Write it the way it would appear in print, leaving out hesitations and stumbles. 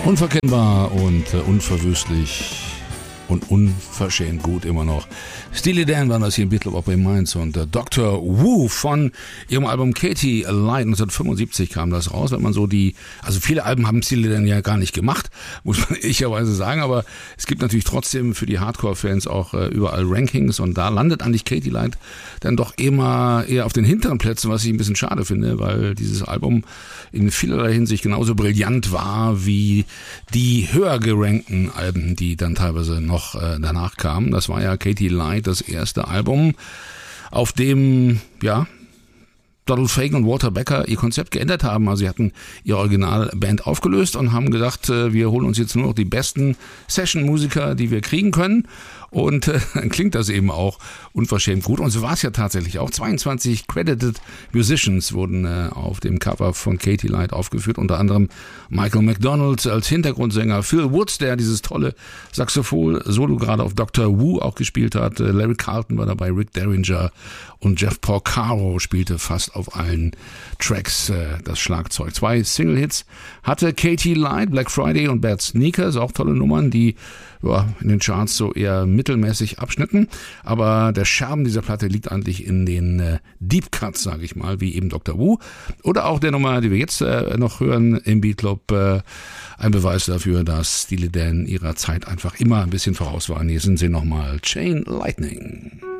Unverkennbar und unverwüstlich und unverschämt gut immer noch. Steely Dan waren das hier in Beatle in Mainz und Dr. Wu von ihrem Album Katie Light 1975 kam das raus. Wenn man so also viele Alben haben Steely Dan ja gar nicht gemacht, muss man ehrlicherweise sagen, aber es gibt natürlich trotzdem für die Hardcore-Fans auch überall Rankings und da landet eigentlich Katie Light dann doch immer eher auf den hinteren Plätzen, was ich ein bisschen schade finde, weil dieses Album in vielerlei Hinsicht genauso brillant war wie die höher gerankten Alben, die dann teilweise noch danach kamen. Das war ja Katie Light, das erste Album, auf dem, Donald Fagen und Walter Becker ihr Konzept geändert haben. Also sie hatten ihre Originalband aufgelöst und haben gesagt, wir holen uns jetzt nur noch die besten Session-Musiker, die wir kriegen können. Und dann klingt das eben auch unverschämt gut. Und so war es ja tatsächlich auch. 22 Credited Musicians wurden auf dem Cover von Katie Light aufgeführt. Unter anderem Michael McDonald als Hintergrundsänger, Phil Woods, der dieses tolle Saxophon-Solo gerade auf Dr. Wu auch gespielt hat. Larry Carlton war dabei, Rick Derringer und Jeff Porcaro spielte fast auf allen Tracks das Schlagzeug. 2 Single-Hits hatte Katie Light, Black Friday und Bad Sneakers, auch tolle Nummern, die in den Charts so eher mittelmäßig abschnitten. Aber der Charme dieser Platte liegt eigentlich in den Deep Cuts, sage ich mal, wie eben Dr. Wu. Oder auch der Nummer, die wir jetzt noch hören im Beat Club, ein Beweis dafür, dass Steely Dan ihrer Zeit einfach immer ein bisschen voraus waren. Hier sind sie nochmal, Chain Lightning.